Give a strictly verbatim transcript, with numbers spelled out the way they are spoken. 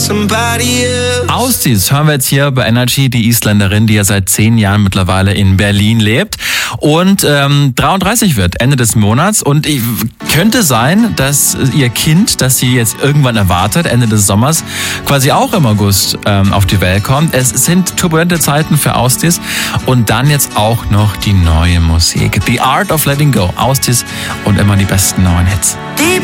somebody else. Ausziehs hören wir jetzt hier bei Energy, die Isländerin, die ja seit zehn Jahren mittlerweile in Berlin lebt und ähm, dreiunddreißig wird, Ende des Monats. Und ich, könnte sein, dass ihr Kind, das sie jetzt irgendwann erwartet, Ende des Sommers, quasi auch im August ähm, auf die Welt kommt. Es sind turbulente Zeiten für Ausziehs und dann jetzt auch noch die neue Musik. The Art of Letting Go, Ausziehs und immer die besten neuen Hits.